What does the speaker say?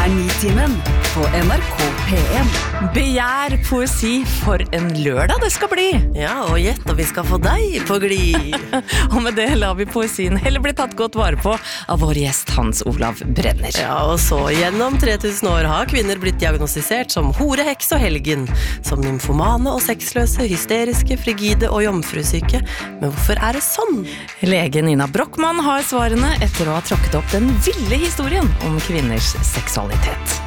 Nitimen på NRK P1. Begjær poesi for en lørdag det skal bli. Ja, og gjett om vi skal få deg på glid. Og med det lar vi poesien heller bli tatt godt vare på av vår gjest Hans Olav Brenner. Ja, og så gjennom 3000 år har kvinner blitt diagnostisert som hore, heks og helgen. Som nymfomane og sexløse, hysteriske, frigide og jomfrusyke. Men hvorfor er det sånn? Lege Nina Brochmann har svarene etter å ha tråkket opp den ville historien om kvinners seksualitet.